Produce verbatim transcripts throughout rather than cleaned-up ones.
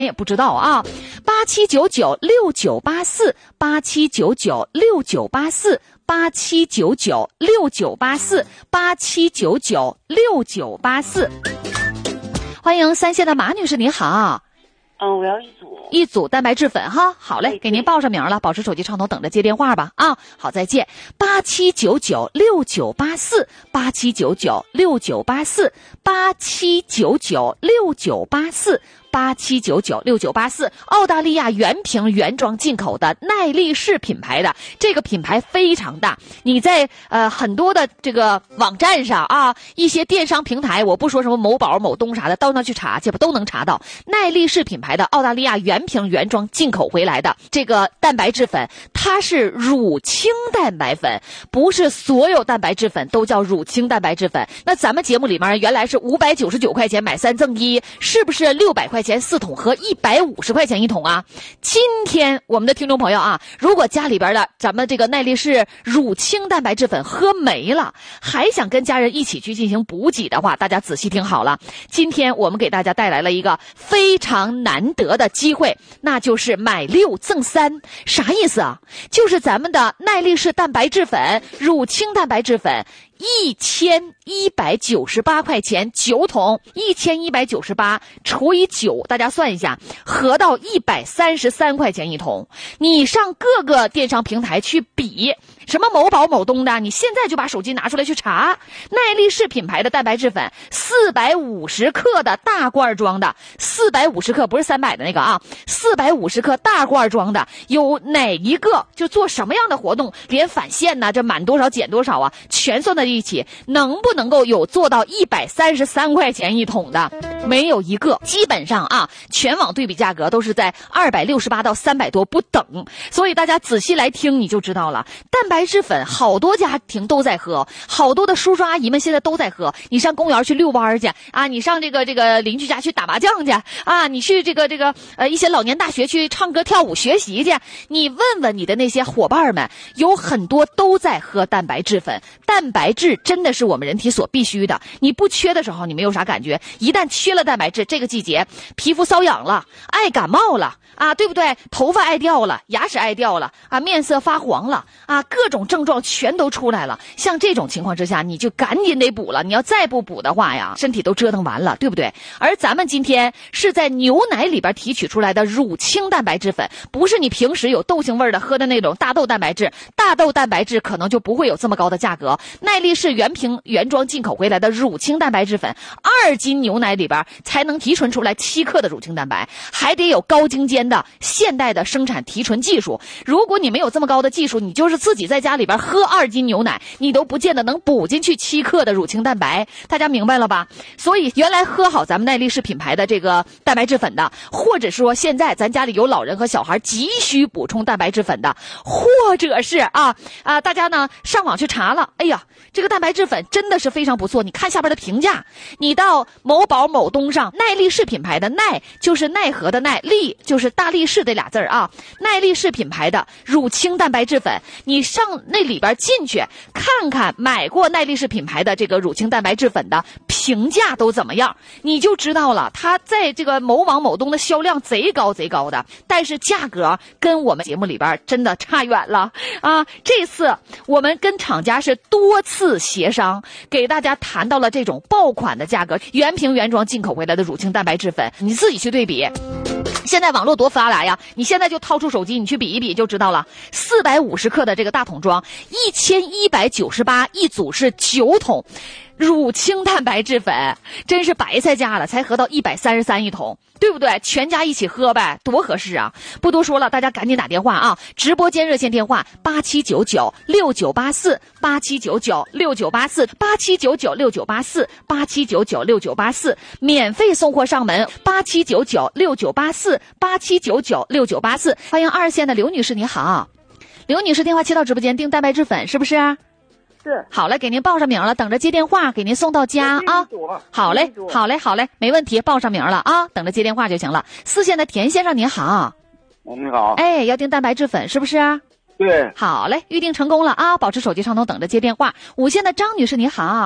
也不知道啊。八七九九六九八四，八七九九六九八四，八七九九六九八四，八七九九六九八四。欢迎三线的马女士，您好。 嗯，我要一组一组蛋白质粉哈，好嘞，给您报上名了，保持手机畅通，等着接电话吧啊。好，再见。八七九九六九八四，八七九九六九八四，八七九九六九八四。八七九九六九八四，澳大利亚原瓶原装进口的耐力士品牌的，这个品牌非常大，你在呃很多的这个网站上啊，一些电商平台，我不说什么某宝某东啥的，到那去查去吧，都能查到耐力士品牌的澳大利亚原瓶原装进口回来的这个蛋白质粉，它是乳清蛋白粉，不是所有蛋白质粉都叫乳清蛋白质粉。那咱们节目里面原来是五百九十九块钱买三赠一，是不是六百块钱四桶和一百五十块钱一桶啊？今天我们的听众朋友啊，如果家里边的咱们这个耐力士乳清蛋白质粉喝没了，还想跟家人一起去进行补给的话，大家仔细听好了，今天我们给大家带来了一个非常难得的机会，那就是买六赠三。啥意思啊？就是咱们的耐力士蛋白质粉乳清蛋白质粉一千一百九十八块钱九桶，一千一百九十八除以九，大家算一下，合到一百三十三块钱一桶。你上各个电商平台去比，什么某宝某东的，你现在就把手机拿出来去查，耐力士品牌的蛋白质粉四百五十克的大罐装的，四百五十克不是三百的那个啊，四百五十克大罐装的，有哪一个就做什么样的活动，连返现呢，这满多少减多少啊，全算在一起，能不能够有做到一百三十三块钱一桶的？没有一个。基本上啊，全网对比价格都是在二百六十八到三百多不等，所以大家仔细来听你就知道了。蛋白质粉好多家庭都在喝，好多的叔叔阿姨们现在都在喝。你上公园去遛弯去啊，你上这个这个邻居家去打麻将去啊，你去这个这个呃一些老年大学去唱歌跳舞学习去，你问问你的那些伙伴们，有很多都在喝蛋白质粉。蛋白质真的是我们人体所必须的，你不缺的时候你没有啥感觉，一旦缺了蛋白质，这个季节皮肤瘙痒了，爱感冒了啊，对不对？头发爱掉了，牙齿爱掉了啊，面色发黄了啊，各种症状全都出来了。像这种情况之下，你就赶紧得补了，你要再不补的话呀，身体都折腾完了，对不对？而咱们今天是在牛奶里边提取出来的乳清蛋白质粉，不是你平时有豆腥味的喝的那种大豆蛋白质，大豆蛋白质可能就不会有这么高的价格。耐力士原瓶原装进口回来的乳清蛋白质粉，二斤牛奶里边才能提纯出来七克的乳清蛋白，还得有高精尖的现代的生产提纯技术。如果你没有这么高的技术，你就是自己在家里边喝二斤牛奶，你都不见得能补进去七克的乳清蛋白。大家明白了吧？所以原来喝好咱们耐力士品牌的这个蛋白质粉的，或者说现在咱家里有老人和小孩急需补充蛋白质粉的，或者是啊啊大家呢上网去查了，哎呀，这个蛋白质粉真的是非常不错。你看下边的评价，你到某宝某东上，耐力士品牌的耐就是奈何的耐，力就是大力士这俩字儿啊，耐力士品牌的乳清蛋白质粉，你上那里边进去看看买过耐力士品牌的这个乳清蛋白质粉的评价都怎么样，你就知道了。它在这个某网某东的销量贼高贼高的，但是价格跟我们节目里边真的差远了啊！这次我们跟厂家是多次协商，给大家谈到了这种爆款的价格，原瓶原装进口回来的乳清蛋白质粉，你自己去对比。现在网络多发达呀，你现在就掏出手机你去比一比就知道了。四百五十克的这个大桶装，一千一百九十八一组是九桶乳清蛋白质粉，真是白菜价了，才合到一百三十三一桶，对不对？全家一起喝呗，多合适啊！不多说了，大家赶紧打电话啊！直播间热线电话八七九九六九八四，八七九九六九八四，八七九九六九八四，八七九九六九八四，免费送货上门，八七九九六九八四，八七九九六九八四。欢迎二线的刘女士，你好，刘女士电话接到直播间订蛋白质粉是不是啊？ 是。 好嘞，给您报上名了，等着接电话，给您送到家啊。好嘞，好嘞，好嘞，没问题，报上名了啊，等着接电话就行了。四线的田先生您好。 你好。 哎，要订蛋白质粉是不是啊？ 对。 好嘞，预定成功了啊，保持手机畅通，等着接电话。五线的张女士您好。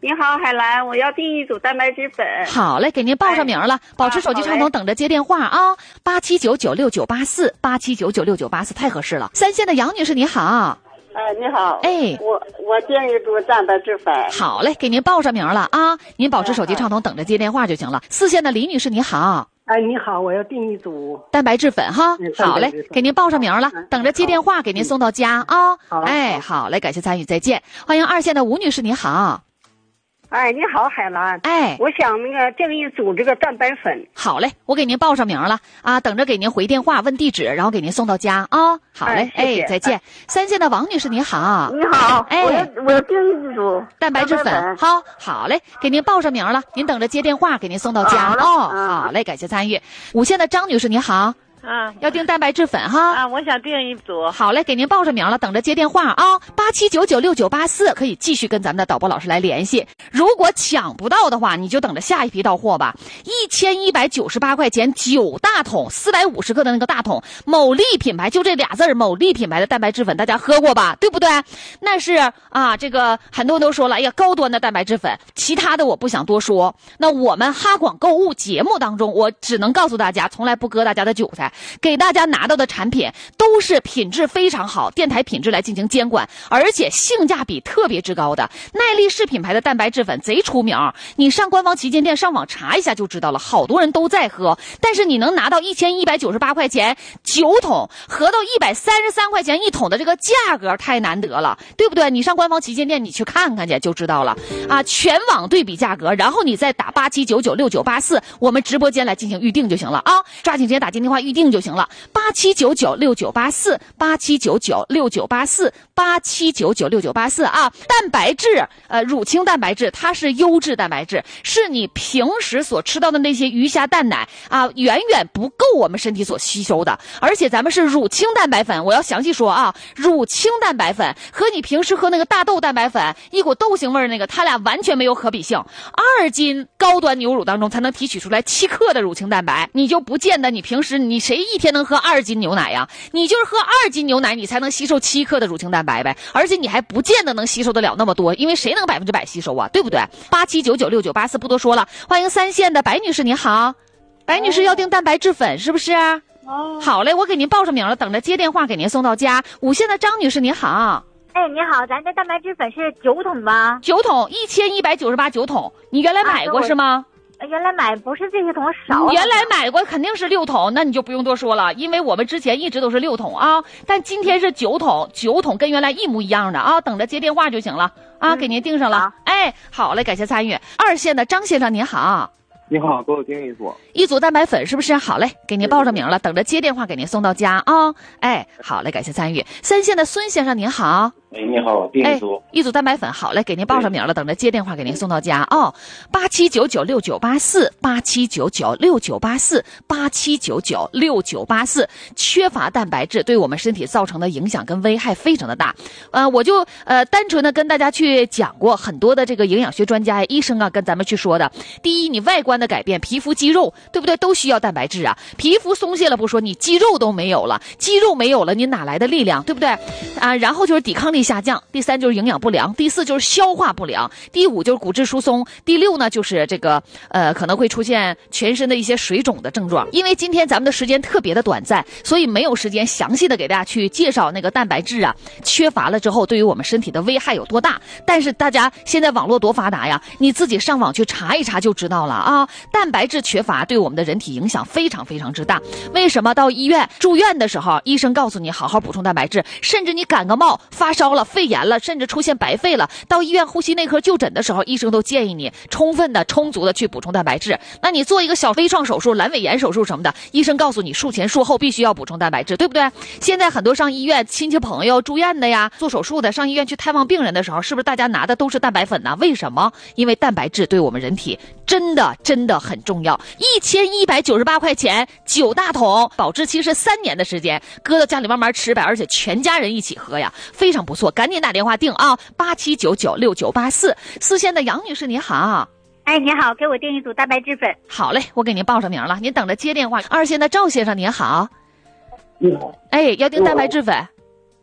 你好，海兰，我要订一组蛋白质粉。 好嘞，给您报上名了，哎、保持手机畅通，等着接电话啊！八七九九六九八四，八七九九六九八四，太合适了。三线的杨女士，你好。 哎，你好。 哎， 我我订一组蛋白质粉。 好嘞，给您报上名了啊！您保持手机畅通，等着接电话就行了。四线的李女士，你好。 哎，你好，我要订一组蛋白质粉哈。好嘞，给您报上名了，等着接电话，给您送到家啊。 好， 哎，好嘞，感谢参与，再见。欢迎二线的吴女士，你好。 哎，你好，海兰。 哎， 我想那个订一组这个蛋白粉。 好嘞，我给您报上名了啊，等着给您回电话问地址，然后给您送到家啊。好嘞， 哎，谢谢哎，再见。三线的王女士，你好。 你好， 哎， 我要我要订一组蛋白质粉。好，好嘞，给您报上名了，您等着接电话，给您送到家哦。好嘞，感谢参与。五线的张女士，你好。 啊， 要订蛋白质粉哈啊，我想订一组。 好嘞，给您报上名了，等着接电话啊。八七九九六九八四，可以继续跟咱们的导播老师来联系。如果抢不到的话，你就等着下一批到货吧。一千一百九十八块钱九大桶，四百五十克的那个大桶，某利品牌，就这俩字儿，某利品牌的蛋白质粉，大家喝过吧？对不对？那是啊，这个很多人都说了，哎呀，高端的蛋白质粉，其他的我不想多说。那我们哈广购物节目当中，我只能告诉大家，从来不割大家的韭菜。给大家拿到的产品都是品质非常好，电台品质来进行监管，而且性价比特别之高的。耐力士品牌的蛋白质粉贼出名，你上官方旗舰店上网查一下就知道了，好多人都在喝。但是你能拿到一千一百九十八块钱九桶，合到一百三十三块钱一桶的这个价格太难得了，对不对？你上官方旗舰店你去看看去就知道了啊！全网对比价格，然后你再打八七九九六九八四，我们直播间来进行预定就行了啊！抓紧时间打进电话预定就行了。八七九九六九八四，八七九九六九八四，八七九九六九八四啊！蛋白质，呃，乳清蛋白质，它是优质蛋白质，是你平时所吃到的那些鱼虾蛋奶啊，远远不够我们身体所吸收的。而且咱们是乳清蛋白粉，我要详细说啊，乳清蛋白粉和你平时喝那个大豆蛋白粉，一股豆腥味儿那个，它俩完全没有可比性。二斤高端牛乳当中才能提取出来七克的乳清蛋白，你就不见得你平时你谁一天能喝二斤牛奶呀？你就是喝二斤牛奶，你才能吸收七克的乳清蛋白呗。而且你还不见得能吸收得了那么多，因为谁能百分之百吸收啊？对不对？八七九九六九八四不多说了。欢迎三线的白女士，你好，白女士要订蛋白质粉是不是？ 哦， 好嘞，我给您报上名了，等着接电话给您送到家。五线的张女士，你好。 哎，你好，咱这蛋白质粉是九桶吗？ 九桶，一千一百九十八九桶，你原来买过、啊、是吗？ 原来买不是这些桶少， 原来买过肯定是六桶，那你就不用多说了，因为我们之前一直都是六桶啊，但今天是九桶，九桶跟原来一模一样的啊，等着接电话就行了啊，嗯、给您订上了。哎，好嘞，感谢参与。二线的张先生您好。 你好，给我订一组一组蛋白粉是不是？好嘞，给您报上名了，等着接电话给您送到家啊、哦。哎，好嘞，感谢参与。三线的孙先生您好。 哎，你好，订一组、 哎、一组蛋白粉，好嘞，给您报上名了，等着接电话给您送到家哦。八七九九六九八四，八七九九六九八四，八七九九六九八四。缺乏蛋白质对我们身体造成的影响跟危害非常的大。呃，我就呃单纯的跟大家去讲过很多的这个营养学专家呀、医生啊跟咱们去说的。第一，你外观的改变，皮肤肌肉，对不对？都需要蛋白质啊。皮肤松懈了不说，你肌肉都没有了，肌肉没有了，你哪来的力量，对不对？啊，然后就是抵抗力下降，第三就是营养不良，第四就是消化不良，第五就是骨质疏松，第六呢就是这个呃可能会出现全身的一些水肿的症状。因为今天咱们的时间特别的短暂，所以没有时间详细的给大家去介绍那个蛋白质啊缺乏了之后对于我们身体的危害有多大。但是大家现在网络多发达呀，你自己上网去查一查就知道了啊。蛋白质缺乏对我们的人体影响非常非常之大。为什么到医院住院的时候，医生告诉你好好补充蛋白质，甚至你感个冒发烧了肺炎了，甚至出现白肺了，到医院呼吸内科就诊的时候，医生都建议你充分的充足的去补充蛋白质。那你做一个小微创手术、阑尾炎手术什么的，医生告诉你术前术后必须要补充蛋白质，对不对？现在很多上医院亲戚朋友住院的呀，做手术的，上医院去探望病人的时候，是不是大家拿的都是蛋白粉呢？为什么？因为蛋白质对我们人体真的真的很重要。一千一百九十八块钱九大桶，保质期是三年的时间，搁到家里慢慢吃呗，而且全家人一起喝呀，非常不错。赶紧打电话订啊，八七九九六九八四。四线的杨女士你好。 哎，你好，给我订一组蛋白质粉。 好嘞，我给您报上名了，您等着接电话。二线的赵先生您好。 你好。 哎，要订蛋白质粉。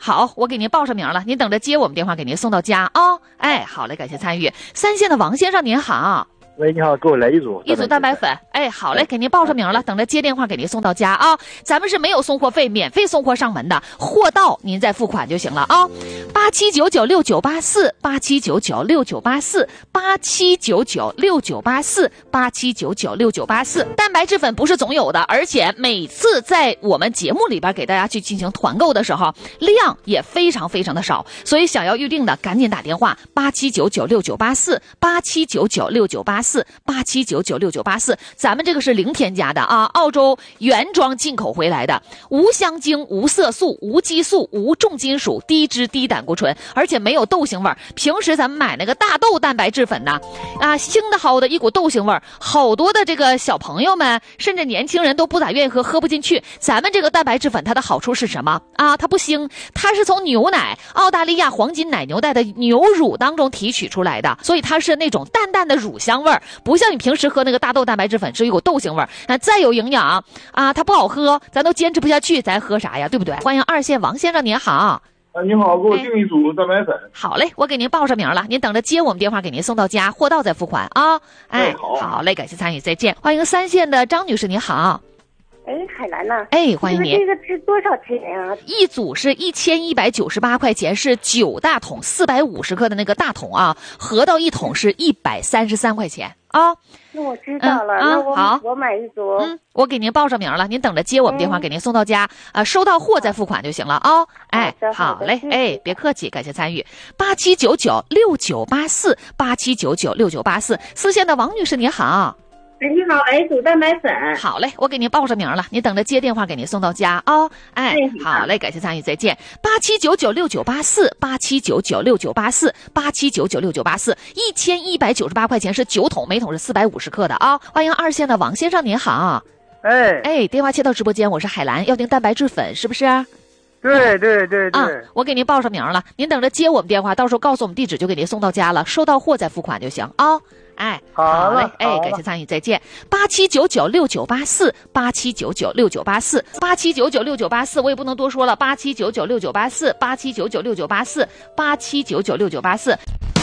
好，我给您报上名了，您等着接我们电话，给您送到家啊、哦。哎，好嘞，感谢参与。三线的王先生您好。 喂，你好，给我来一组一组蛋白粉。哎，好嘞，给您报上名了，等着接电话给您送到家啊。咱们是没有送货费，免费送货上门的，货到您再付款就行了啊。八七九九六九八四，八七九九六九八四，八七九九六九八四，八七九九六九八四。蛋白质粉不是总有的，而且每次在我们节目里边给大家去进行团购的时候，量也非常非常的少，所以想要预定的赶紧打电话八七九九六九八四，八七九九六九八四，八七九九六九八四。咱们这个是零添加的啊，澳洲原装进口回来的，无香精、无色素、无激素、无重金属、低脂低胆固醇，而且没有豆腥味儿。平时咱们买那个大豆蛋白质粉呢，啊，腥的好的一股豆腥味儿，好多的这个小朋友们甚至年轻人都不咋愿意喝，喝不进去。咱们这个蛋白质粉它的好处是什么啊？它不腥，它是从牛奶澳大利亚黄金奶牛带的牛乳当中提取出来的，所以它是那种淡淡的乳香味儿，不像你平时喝那个大豆蛋白质粉是一股豆腥味儿。那再有营养啊，它不好喝，咱都坚持不下去，咱喝啥呀？对不对？欢迎二线王先生您好。 啊，你好，给我订一组蛋白粉。 好嘞，我给您报上名了，您等着接我们电话给您送到家，货到再付款啊。哎， 哎好好嘞，感谢参与，再见。欢迎三线的张女士，你好。 哎，海兰呐、 哎，欢迎您。 这个值多少钱啊？ 一组是一千一百九十八块钱，是九大桶，四百五十克的那个大桶啊，合到一桶是一百三十三块钱啊。 那我知道了， 嗯、 那我、 好我买一组。 嗯，我给您报上名了，您等着接我们电话，给您送到家，啊、呃，收到货再付款就行了啊、哦。哎，好嘞，哎，别客气，感谢参与。八七九九六九八四，八七九九六九八四，四线的王女士您好。 哎，你好，哎，煮蛋白粉。 好嘞，我给您报上名了，您等着接电话给您送到家啊、哦。哎，好嘞，感谢参与，再见。八七九九六九八四，八七九九六九八四，八七九九六九八四，一千一百九十八块钱是九桶，每桶是四百五十克的啊。欢迎二线的王先生您好。 哎哎，电话切到直播间，我是海兰，要订蛋白质粉是不是？ 对对对对、 啊，我给您报上名了，您等着接我们电话，到时候告诉我们地址就给您送到家了，收到货再付款就行啊。哎， 好嘞，哎，感谢参与，再见。八七九九六九八四，八七九九六九八四，八七九九六九八四，我也不能多说了，八七九九六九八四，八七九九六九八四，八七九九六九八四。